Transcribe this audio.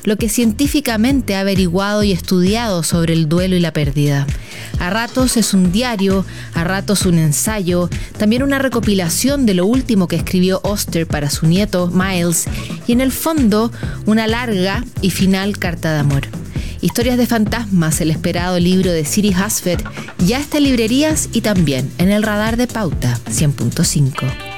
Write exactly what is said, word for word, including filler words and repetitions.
lo que científicamente ha averiguado y estudiado sobre el duelo y la pérdida. A ratos es un diario, a ratos un ensayo, también una recopilación de lo último que escribió Oster para su nieto Miles y en el fondo una larga y final carta de amor. Historias de fantasmas, el esperado libro de Siri Husfeld, ya está en librerías y también en el radar de Pauta cien punto cinco.